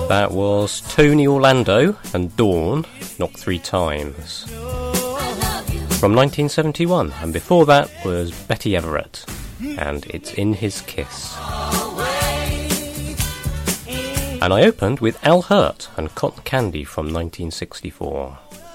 That was Tony Orlando and Dawn, Knock 3 Times, from 1971, and before that was Betty Everett and It's in His Kiss. And I opened with Al Hirt and Cotton Candy from 1964.